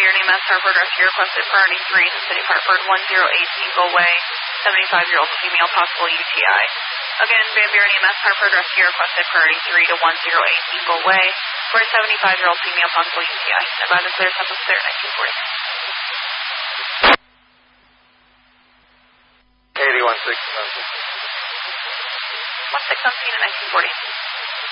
Beard EMS, Hartford Rescue requested priority 3 to City of Hartford, 108 Eagle Way, 75-year-old female, possible UTI. Again, Van Buren EMS, Hartford Rescue requested priority 3 to 108 Eagle Way for a 75-year-old female, possible UTI. Advise us clear, Southwest clear, 1940. 81-6. 16 to 1940.